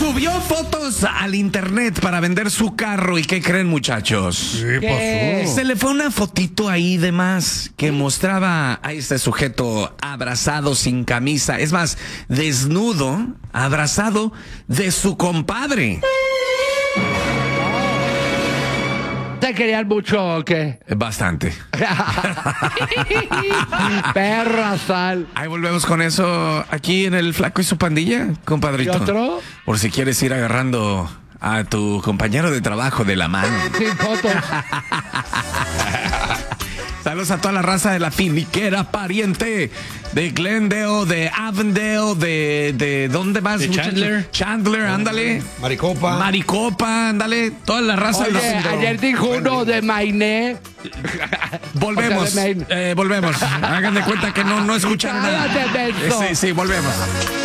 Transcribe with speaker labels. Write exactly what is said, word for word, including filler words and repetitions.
Speaker 1: Subió fotos al internet para vender su carro. ¿Y qué creen, muchachos?
Speaker 2: ¿Qué pasó?
Speaker 1: Se le fue una fotito ahí de más que mostraba a este sujeto abrazado sin camisa. Es más, desnudo, abrazado de su compadre.
Speaker 2: ¿Te querían mucho o qué?
Speaker 1: Bastante.
Speaker 2: Perra sal.
Speaker 1: Ahí volvemos con eso aquí en el Flaco y su pandilla, compadrito.
Speaker 2: ¿Y otro?
Speaker 1: Por si quieres ir agarrando a tu compañero de trabajo de la mano.
Speaker 2: Sin fotos.
Speaker 1: Saludos a toda la raza de la finiquera pariente de Glendale, de Avondale, de, de ¿dónde más?
Speaker 3: De
Speaker 1: muchachos?
Speaker 3: Chandler.
Speaker 1: Chandler, ándale.
Speaker 3: Maricopa.
Speaker 1: Maricopa, ándale. Toda la raza de
Speaker 2: Oye,
Speaker 1: los...
Speaker 2: ayer dijo uno de Mainé.
Speaker 1: Volvemos,
Speaker 2: O sea, de Maine.
Speaker 1: eh, volvemos. Hagan de cuenta que no, no escucharon nada.
Speaker 2: Cállate, menso.
Speaker 1: Sí, sí, volvemos.